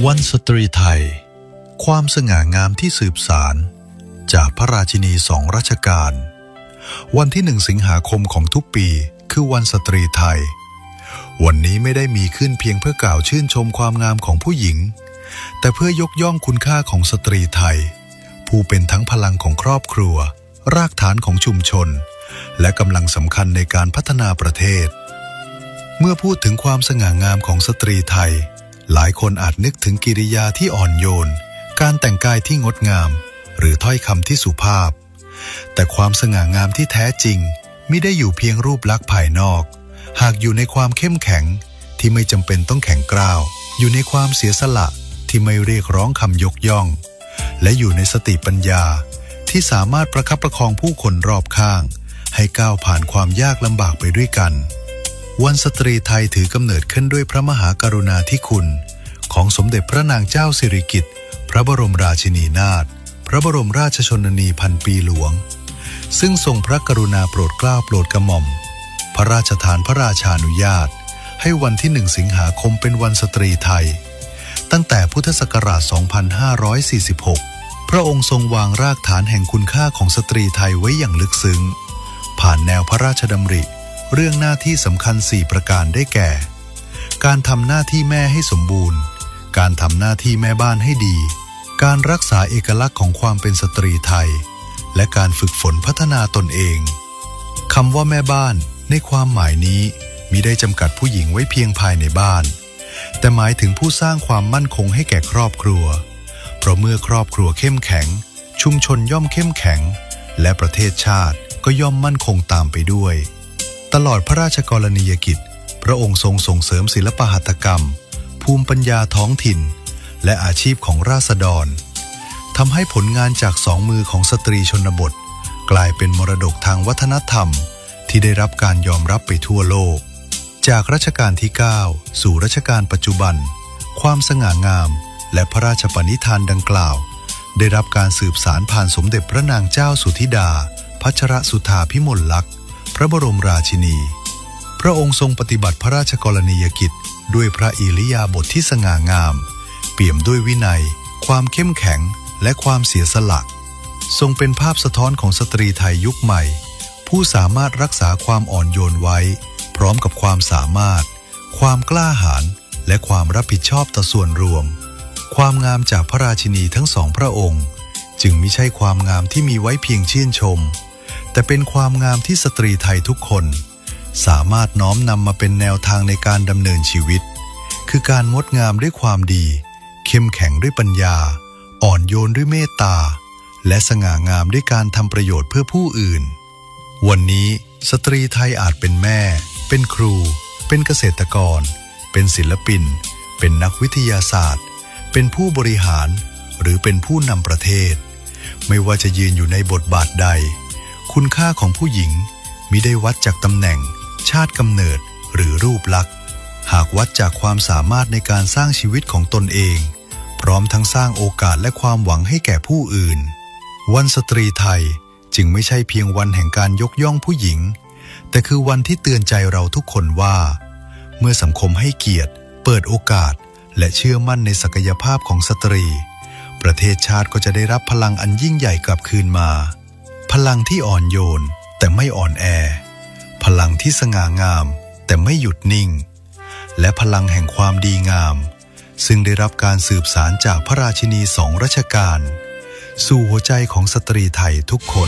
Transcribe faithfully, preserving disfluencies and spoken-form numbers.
วันสตรีไทยความสง่างามที่สืบสานจากพระราชินีสองรัชกาลวันที่หนึ่งสิงหาคมของทุกปีคือวันสตรีไทยวันนี้ไม่ได้มีขึ้นเพียงเพื่อกล่าวชื่นชมความงามของผู้หญิงแต่เพื่อยกย่องคุณค่าของสตรีไทยผู้เป็นทั้งพลังของครอบครัวรากฐานของชุมชนและกำลังสำคัญในการพัฒนาประเทศเมื่อพูดถึงความสง่างามของสตรีไทยหลายคนอาจนึกถึงกิริยาที่อ่อนโยนการแต่งกายที่งดงามหรือถ้อยคำที่สุภาพแต่ความสง่างามที่แท้จริงมิได้อยู่เพียงรูปลักษณ์ภายนอกหากอยู่ในความเข้มแข็งที่ไม่จำเป็นต้องแข็งกร้าวอยู่ในความเสียสละที่ไม่เรียกร้องคำยกย่องและอยู่ในสติปัญญาที่สามารถประคับประคองผู้คนรอบข้างให้ก้าวผ่านความยากลำบากไปด้วยกันวันสตรีไทยถือกำเนิดขึ้นด้วยพระมหากรุณาธิคุณของสมเด็จพระนางเจ้าสิริกิติ์พระบรมราชินีนาถพระบรมราชชนนีพันปีหลวงซึ่งทรงพระกรุณาโปรดเกล้าโปรดกระหม่อมพระราชทานพระราชานุญาตให้วันที่หนึ่งสิงหาคมเป็นวันสตรีไทยตั้งแต่พุทธศักราชสองพันห้าร้อยสี่สิบหกพระองค์ทรงวางรากฐานแห่งคุณค่าของสตรีไทยไว้อย่างลึกซึ้งผ่านแนวพระราชดำริเรื่องหน้าที่สำคัญสี่ประการได้แก่การทำหน้าที่แม่ให้สมบูรณ์การทำหน้าที่แม่บ้านให้ดีการรักษาเอกลักษณ์ของความเป็นสตรีไทยและการฝึกฝนพัฒนาตนเองคำว่าแม่บ้านในความหมายนี้มิได้จำกัดผู้หญิงไว้เพียงภายในบ้านแต่หมายถึงผู้สร้างความมั่นคงให้แก่ครอบครัวเพราะเมื่อครอบครัวเข้มแข็งชุมชนย่อมเข้มแข็งและประเทศชาติก็ย่อมมั่นคงตามไปด้วยตลอดพระราชกรณียกิจพระองค์ทรงส่งเสริมศิลปหัตถกรรมภูมิปัญญาท้องถิ่นและอาชีพของราษฎรทำให้ผลงานจากสองมือของสตรีชนบทกลายเป็นมรดกทางวัฒนธรรมที่ได้รับการยอมรับไปทั่วโลกจากรัชกาลที่เก้าสู่รัชกาลปัจจุบันความสง่างามและพระราชปณิธานดังกล่าวได้รับการสืบสานผ่านสมเด็จพระนางเจ้าสุธิดาพัชรสุธาภิมลลักษณ์พระบรมราชินีพระองค์ทรงปฏิบัติพระราชกรณียกิจด้วยพระอิริยาบถที่สง่างามเปี่ยมด้วยวินัยความเข้มแข็งและความเสียสละทรงเป็นภาพสะท้อนของสตรีไทยยุคใหม่ผู้สามารถรักษาความอ่อนโยนไว้พร้อมกับความสามารถความกล้าหาญและความรับผิดชอบต่อส่วนรวมความงามจากพระราชินีทั้งสองพระองค์จึงมิใช่ความงามที่มีไว้เพียงชื่นชมแต่เป็นความงามที่สตรีไทยทุกคนสามารถน้อมนำมาเป็นแนวทางในการดำเนินชีวิตคือการงดงามด้วยความดีเข้มแข็งด้วยปัญญาอ่อนโยนด้วยเมตตาและสง่างามด้วยการทำประโยชน์เพื่อผู้อื่นวันนี้สตรีไทยอาจเป็นแม่เป็นครูเป็นเกษตรกรเป็นศิลปินเป็นนักวิทยาศาสตร์เป็นผู้บริหารหรือเป็นผู้นำประเทศไม่ว่าจะยืนอยู่ในบทบาทใดคุณค่าของผู้หญิงมิได้วัดจากตำแหน่งชาติกำเนิดหรือรูปลักษณ์หากวัดจากความสามารถในการสร้างชีวิตของตนเองพร้อมทั้งสร้างโอกาสและความหวังให้แก่ผู้อื่นวันสตรีไทยจึงไม่ใช่เพียงวันแห่งการยกย่องผู้หญิงแต่คือวันที่เตือนใจเราทุกคนว่าเมื่อสังคมให้เกียรติเปิดโอกาสและเชื่อมั่นในศักยภาพของสตรีประเทศชาติก็จะได้รับพลังอันยิ่งใหญ่กลับคืนมาพลังที่อ่อนโยนแต่ไม่อ่อนแอพลังที่สง่างามแต่ไม่หยุดนิ่งและพลังแห่งความดีงามซึ่งได้รับการสืบสานจากพระราชินีสองรัชกาลสู่หัวใจของสตรีไทยทุกคน